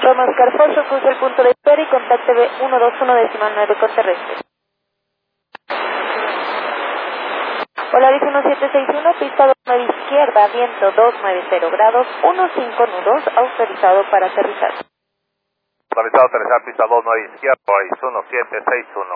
Roma Oscar Foso, cruce el punto de espera y contacte B121.9 con terrestre. Polaris 1761, pista 29 izquierda, viento 290 grados, 15 nudos, autorizado para aterrizar. Autorizado a aterrizar, pista 29 izquierda, Polaris 1761.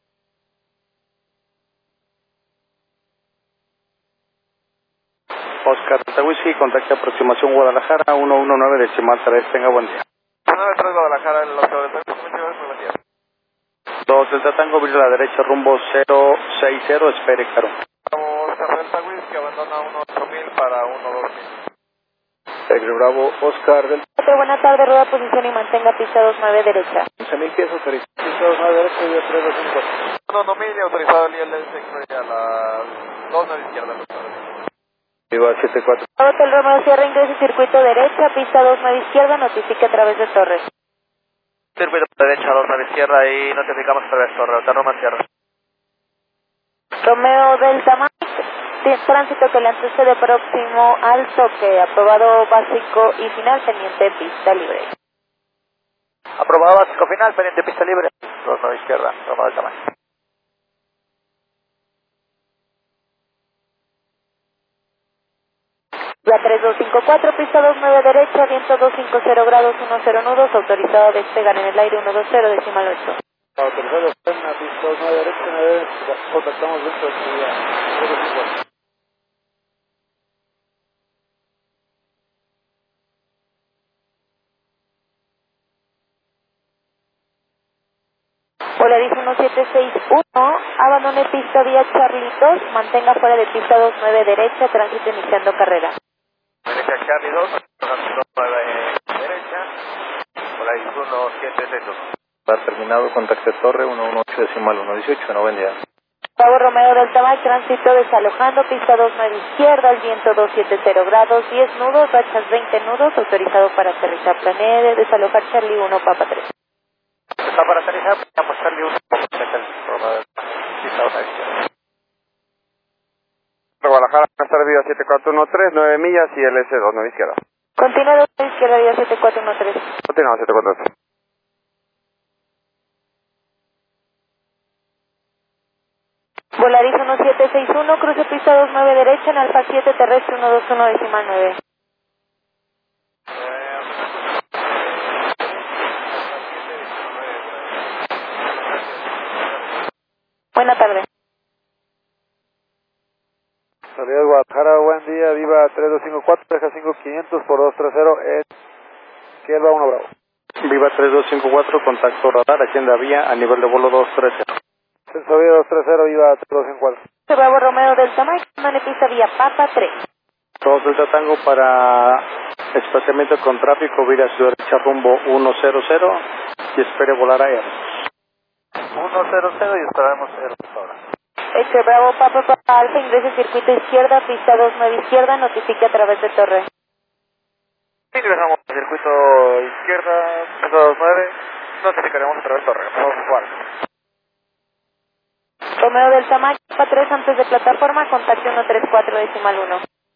Oscar Delta Whisky, contacte aproximación Guadalajara, 119.3, tenga buen día. 93 Guadalajara, el otro del buen día. 2 Delta Tango, vira a la derecha, rumbo 060, espere, Caro. Oscar Delta Whisky, abandona 18000 para 12000. Bravo, Oscar Delta. Buenas tardes, rueda posición y mantenga pista 29 derecha. 11.000 pies autorizado. Pista 29 derecha y 325. No, 1000 autorizado el ILS a las 29 izquierda. Viva 74. Hotel Romeo Sierra, ingrese circuito derecha, pista 29 izquierda, notifique a través de Torres. Circuito derecha, 29 izquierda y notificamos a través de Torre, Hotel Romeo Sierra. Romeo Delta Mike, tránsito que le antecede próximo al toque, aprobado básico y final, pendiente pista libre. Aprobado básico final, pendiente pista libre, 29 izquierda, Romeo Delta Mike. La 3254, pista 29 derecha, viento 250 grados, 10 nudos, autorizado a despegar en el aire 120, decimal 8. Autorizado en la pista 29 derecha, contactamos dentro de su día. Polaris 1761, abandone pista vía Charlitos, mantenga fuera de pista 29 derecha, tránsito iniciando carrera. Derecha Charlie 2, tránsito 9 derecha, Polaris 1761. Está terminado, contacte Torre, 118 decimal 118, no buen día. Pavo Romeo Delta Mike, tránsito desalojando, pista 29 izquierda, el viento 270 grados, 10 nudos, rachas 20 nudos, autorizado para aterrizar, planee desalojar Charlie 1, Papa 3. Está para aterrizar, vamos a Charlie 1, pista 1 izquierda. Guadalajara, buenas tardes, Viva 7413, 9 millas y LS2, 9 izquierda. Continúa 2 izquierda, vía 7413. Continuamos 743. Volaris 1761, cruce pista 29 derecha en Alfa 7 terrestre 121 decimal 9. Buena tarde. Salida Guadalajara, buen día, Viva 3254, deja 5500 por 230 en izquierda 1 Bravo. Viva 3254, contacto radar, agenda vía a nivel de vuelo 230. Censo vía 230, Viva 3254. Bravo Romeo Delta Mike, pista vía Papa 3. 2 Delta Tango para espaciamiento con tráfico, vía ciudad derecha rumbo 100 y espere volar a Air. 100 y esperaremos el ahora. Bravo Papa Alfa, ingrese circuito izquierda, pista 29 izquierda, notifique a través de Torre. Ingresamos al circuito izquierda, 29, notificaremos a través de Torre. Vamos a jugar. Romeo Delta Mike, Papa 3 antes de plataforma, contacte 134 decimal 1.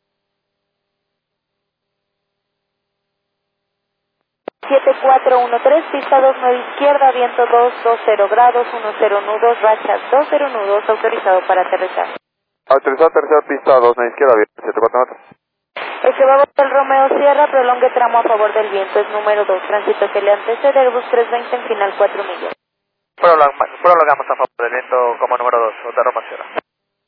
7413, pista 29 izquierda, viento 220 grados, 10 nudos, rachas 20 nudos, autorizado para aterrizar. Autorizado tercera pista 29 izquierda, 744. Bravo el Romeo Sierra, prolongue tramo a favor del viento, es número 2, tránsito que le antecede, Airbus 320 en final 4 millas. Prolongamos a favor del viento como número 2, Hotel Roma Sierra.